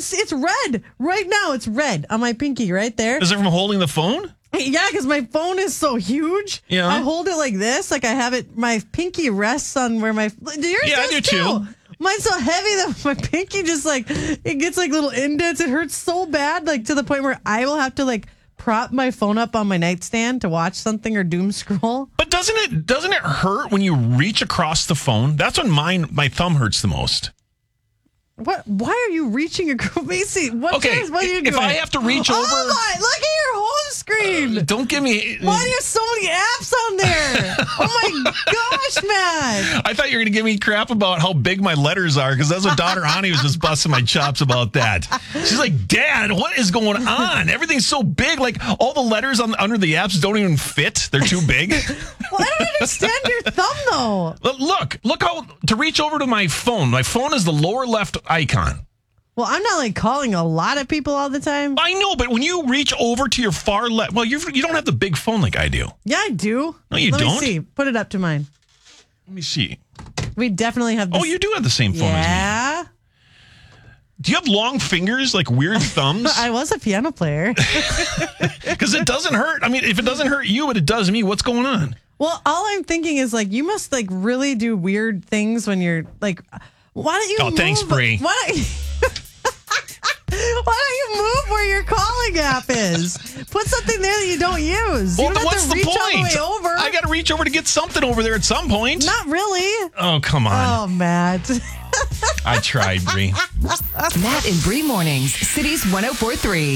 it's red right now. It's red on my pinky right there. Is it from holding the phone? Yeah, because my phone is so huge. Yeah. I hold it like this. Like I have it, my pinky rests on where my... Yours I do too. Mine's so heavy that my pinky just like, it gets like little indents. It hurts so bad, like to the point where I will have to like prop my phone up on my nightstand to watch something or doom scroll. But doesn't it hurt when you reach across the phone? That's when my thumb hurts the most. What? Why are you reaching across? Macy, what are you doing? If I have to reach over... Oh my, look at your home screen. Don't give me... Why do you have so many apps on there? Oh my gosh, man. I thought you were going to give me crap about how big my letters are, because that's what daughter Ani was just busting my chops about that. She's like, Dad, what is going on? Everything's so big. Like, all the letters under the apps don't even fit. They're too big. Well, I don't understand your thumb, though. Look how... To reach over to my phone is the lower left icon. Well, I'm not like calling a lot of people all the time. I know, but when you reach over to your far left, well, you don't have the big phone like I do. Yeah, I do. No, you don't. Let me see. Put it up to mine. Let me see. We definitely have this. Oh, you do have the same phone as me. Do you have long fingers, like weird thumbs? I was a piano player. Because it doesn't hurt. I mean, if it doesn't hurt you, but it does me, what's going on? Well, all I'm thinking is like, you must like really do weird things when you're like, why don't you move? Thanks, Bree. Why don't you move where your calling app is? Put something there that you don't use. Well, you don't what's have to reach the point? all the way over. I got to reach over to get something over there at some point. Not really. Oh, come on. Oh, Matt. I tried, Bree. Matt and Bree Mornings, Cities 104.3.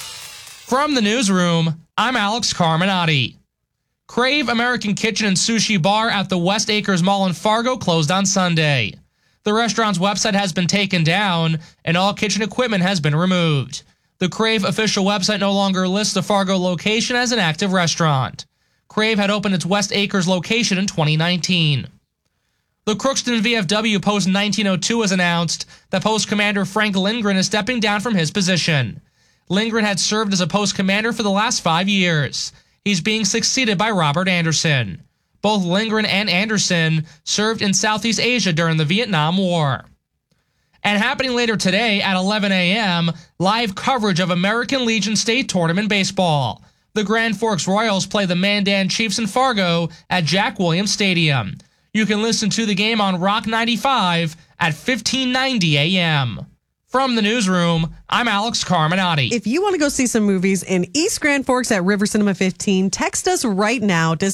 From the newsroom, I'm Alex Carminati. Crave American Kitchen and Sushi Bar at the West Acres Mall in Fargo closed on Sunday. The restaurant's website has been taken down, and all kitchen equipment has been removed. The Crave official website no longer lists the Fargo location as an active restaurant. Crave had opened its West Acres location in 2019. The Crookston VFW Post 1902 has announced that Post Commander Frank Lindgren is stepping down from his position. Lindgren had served as a post commander for the last 5 years. He's being succeeded by Robert Anderson. Both Lindgren and Anderson served in Southeast Asia during the Vietnam War. And happening later today at 11 a.m., live coverage of American Legion State Tournament Baseball. The Grand Forks Royals play the Mandan Chiefs in Fargo at Jack Williams Stadium. You can listen to the game on Rock 95 at 1590 a.m. From the newsroom, I'm Alex Carminati. If you want to go see some movies in East Grand Forks at River Cinema 15, text us right now to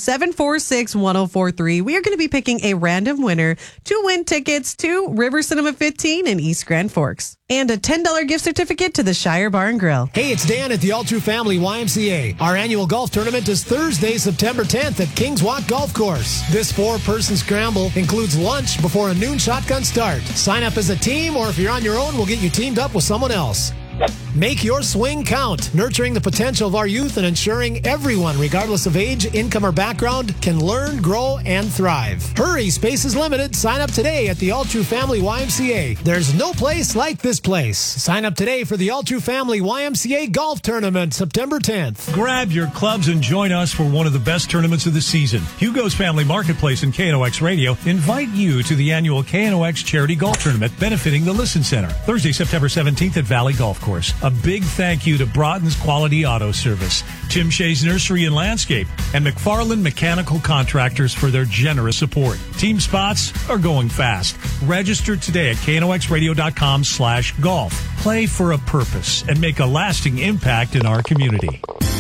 746-1043. We are going to be picking a random winner to win tickets to River Cinema 15 in East Grand Forks. And a $10 gift certificate to the Shire Bar and Grill. Hey, it's Dan at the All True Family YMCA. Our annual golf tournament is Thursday, September 10th at Kings Walk Golf Course. This 4-person scramble includes lunch before a noon shotgun start. Sign up as a team, or if you're on your own, we'll get you teamed up with someone else. Make your swing count, nurturing the potential of our youth and ensuring everyone, regardless of age, income, or background, can learn, grow, and thrive. Hurry, space is limited. Sign up today at the All True Family YMCA. There's no place like this place. Sign up today for the All True Family YMCA Golf Tournament, September 10th. Grab your clubs and join us for one of the best tournaments of the season. Hugo's Family Marketplace and KNOX Radio invite you to the annual KNOX Charity Golf Tournament benefiting the Listen Center, Thursday, September 17th at Valley Golf Course. A big thank you to Broughton's Quality Auto Service, Tim Shea's Nursery and Landscape, and McFarland Mechanical Contractors for their generous support. Team spots are going fast. Register today at knoxradio.com/golf. Play for a purpose and make a lasting impact in our community.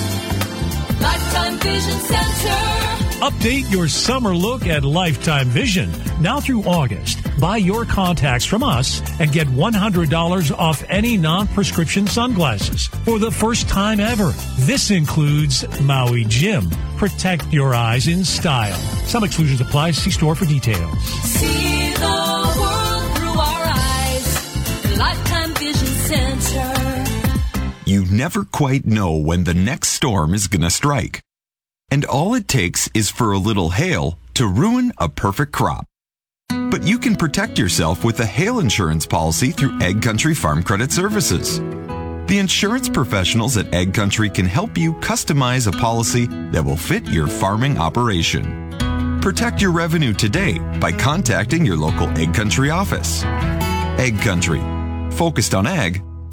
Lifetime Vision Center. Update your summer look at Lifetime Vision. Now through August, buy your contacts from us and get $100 off any non-prescription sunglasses for the first time ever. This includes Maui Jim. Protect your eyes in style. Some exclusions apply. See store for details. See the world through our eyes. Lifetime Vision Center. You never quite know when the next storm is going to strike. And all it takes is for a little hail to ruin a perfect crop. But you can protect yourself with a hail insurance policy through Ag Country Farm Credit Services. The insurance professionals at Ag Country can help you customize a policy that will fit your farming operation. Protect your revenue today by contacting your local Ag Country office. Ag Country, focused on ag